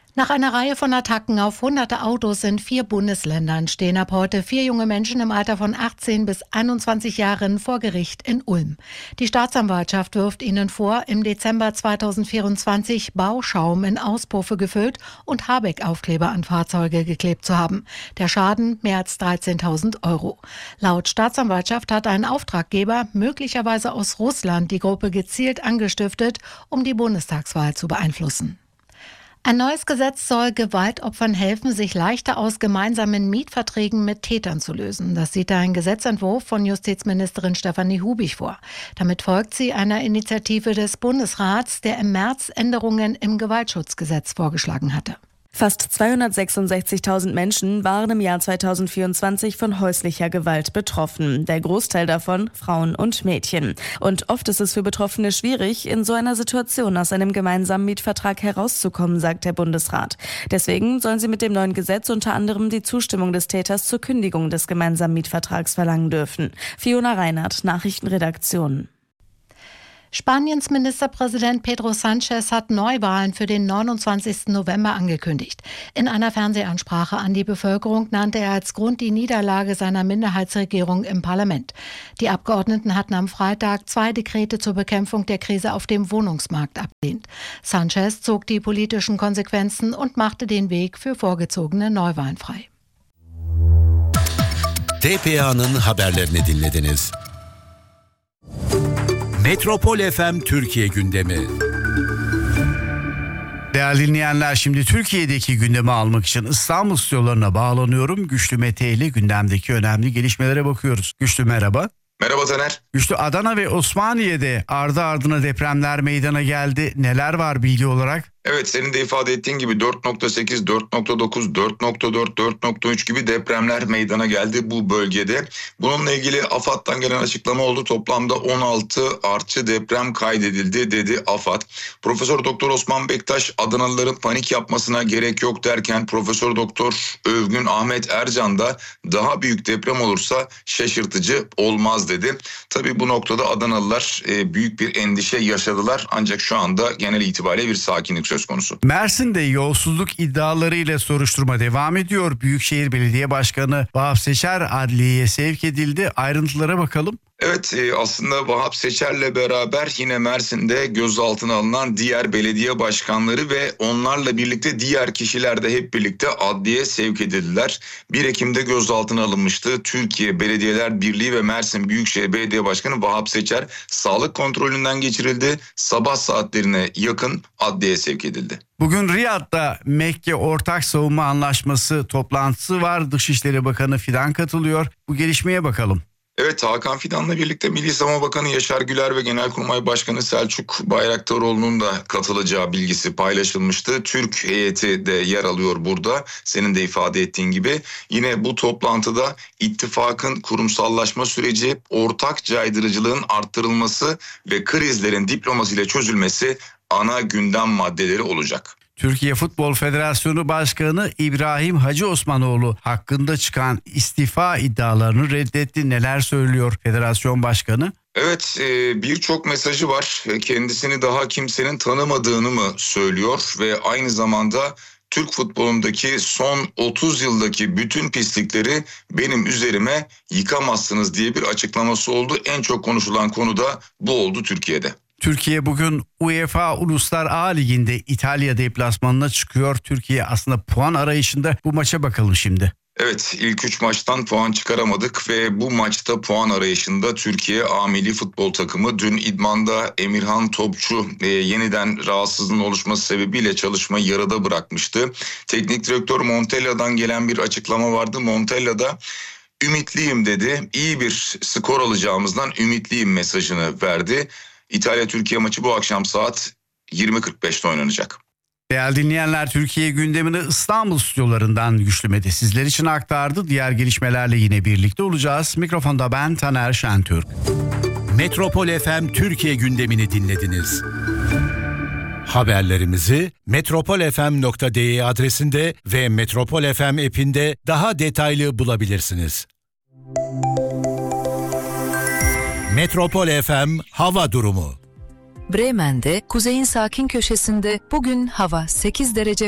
Nach einer Reihe von Attacken auf hunderte Autos in 4 Bundesländern stehen ab heute 4 junge Menschen im Alter von 18 bis 21 Jahren vor Gericht in Ulm. Die Staatsanwaltschaft wirft ihnen vor, im Dezember 2024 Bauschaum in Auspuffe gefüllt und Habeck-Aufkleber an Fahrzeuge geklebt zu haben. Der Schaden mehr als 13.000 Euro. Laut Staatsanwaltschaft hat ein Auftraggeber, möglicherweise aus Russland, die Gruppe gezielt angestiftet, um die Bundestagswahl zu beeinflussen. Ein neues Gesetz soll Gewaltopfern helfen, sich leichter aus gemeinsamen Mietverträgen mit Tätern zu lösen. Das sieht ein Gesetzentwurf von Justizministerin Stefanie Hubig vor. Damit folgt sie einer Initiative des Bundesrats, der im März Änderungen im Gewaltschutzgesetz vorgeschlagen hatte. Fast 266.000 Menschen waren im Jahr 2024 von häuslicher Gewalt betroffen. Der Großteil davon Frauen und Mädchen. Und oft ist es für Betroffene schwierig, in so einer Situation aus einem gemeinsamen Mietvertrag herauszukommen, sagt der Bundesrat. Deswegen sollen sie mit dem neuen Gesetz unter anderem die Zustimmung des Täters zur Kündigung des gemeinsamen Mietvertrags verlangen dürfen. Fiona Reinhardt, Nachrichtenredaktion. Spaniens Ministerpräsident Pedro Sánchez hat Neuwahlen für den 29. November angekündigt. In einer Fernsehansprache an die Bevölkerung nannte er als Grund die Niederlage seiner Minderheitsregierung im Parlament. Die Abgeordneten hatten am Freitag 2 Dekrete zur Bekämpfung der Krise auf dem Wohnungsmarkt abgelehnt. Sánchez zog die politischen Konsequenzen und machte den Weg für vorgezogene Neuwahlen frei. TPA'nın haberlerini dinlediniz. Metropol FM Türkiye gündemi. Değerli dinleyenler, şimdi Türkiye'deki gündemi almak için İstanbul stüdyolarına bağlanıyorum. Güçlü Mete ile gündemdeki önemli gelişmelere bakıyoruz. Güçlü merhaba. Merhaba Taner. Güçlü, Adana ve Osmaniye'de ardı ardına depremler meydana geldi. Neler var bilgi olarak? Evet, senin de ifade ettiğin gibi 4.8, 4.9, 4.4, 4.3 gibi depremler meydana geldi bu bölgede. Bununla ilgili AFAD'dan gelen açıklama oldu. Toplamda 16 artçı deprem kaydedildi dedi AFAD. Profesör Doktor Osman Bektaş Adanalıların panik yapmasına gerek yok derken Profesör Doktor Övgün Ahmet Ercan da daha büyük deprem olursa şaşırtıcı olmaz dedi. Tabii bu noktada Adanalılar büyük bir endişe yaşadılar ancak şu anda genel itibariyle bir sakinlik söz konusu. Mersin'de yolsuzluk iddialarıyla soruşturma devam ediyor. Büyükşehir Belediye Başkanı Vahap Seçer adliyeye sevk edildi. Ayrıntılara bakalım. Evet, aslında Vahap Seçer'le beraber yine Mersin'de gözaltına alınan diğer belediye başkanları ve onlarla birlikte diğer kişiler de hep birlikte adliyeye sevk edildiler. 1 Ekim'de gözaltına alınmıştı. Türkiye Belediyeler Birliği ve Mersin Büyükşehir Belediye Başkanı Vahap Seçer sağlık kontrolünden geçirildi. Sabah saatlerine yakın adliyeye sevk edildi. Bugün Riyad'da Mekke Ortak Savunma Anlaşması toplantısı var. Dışişleri Bakanı Fidan katılıyor. Bu gelişmeye bakalım. Evet, Hakan Fidan'la birlikte Milli Savunma Bakanı Yaşar Güler ve Genelkurmay Başkanı Selçuk Bayraktaroğlu'nun da katılacağı bilgisi paylaşılmıştı. Türk heyeti de yer alıyor burada. Senin de ifade ettiğin gibi. Yine bu toplantıda ittifakın kurumsallaşma süreci, ortak caydırıcılığın arttırılması ve krizlerin diplomasiyle çözülmesi ana gündem maddeleri olacak. Türkiye Futbol Federasyonu Başkanı İbrahim Hacı Osmanoğlu hakkında çıkan istifa iddialarını reddetti. Neler söylüyor Federasyon Başkanı? Evet, birçok mesajı var. Kendisini daha kimsenin tanımadığını mı söylüyor ve aynı zamanda Türk futbolundaki son 30 yıldaki bütün pislikleri benim üzerime yıkamazsınız diye bir açıklaması oldu. En çok konuşulan konu da bu oldu Türkiye'de. Türkiye bugün UEFA Uluslar A Ligi'nde İtalya deplasmanına çıkıyor. Türkiye aslında puan arayışında. Bu maça bakalım şimdi. Evet, ilk 3 maçtan puan çıkaramadık ve bu maçta puan arayışında Türkiye A Milli Futbol Takımı dün idmanda Emirhan Topçu yeniden rahatsızlığın oluşması sebebiyle çalışmayı yarıda bırakmıştı. Teknik direktör Montella'dan gelen bir açıklama vardı. Montella da ümitliyim dedi. İyi bir skor alacağımızdan ümitliyim mesajını verdi. İtalya-Türkiye maçı bu akşam saat 20.45'te oynanacak. Değerli dinleyenler, Türkiye gündemini İstanbul stüdyolarından Güçlü Mete sizler için aktardı. Diğer gelişmelerle yine birlikte olacağız. Mikrofonda ben Taner Şentürk. Metropol FM Türkiye gündemini dinlediniz. Haberlerimizi metropolfm.de adresinde ve Metropol FM app'inde daha detaylı bulabilirsiniz. Metropol FM hava durumu. Bremen'de kuzeyin sakin köşesinde bugün hava 8 derece